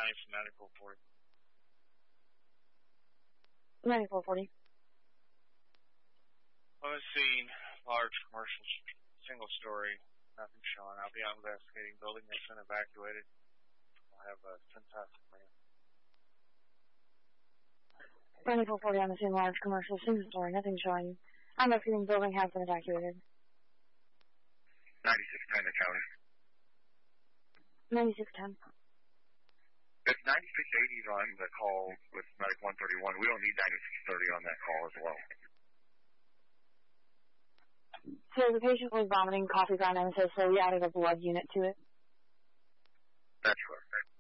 9440. 9440. On the scene, large commercial, single story, nothing showing. I'll be out investigating. Building that's been evacuated. I'll have a 10,000 man. 9440 on the scene, large commercial, single story, nothing showing. I'm investigating. Building has been evacuated. 9610 to county. 9610. If 9680 is on the call with Medic 131, we don't need 9630 on that call as well. So the patient was vomiting, coffee ground MSO, so we added a blood unit to it. That's correct.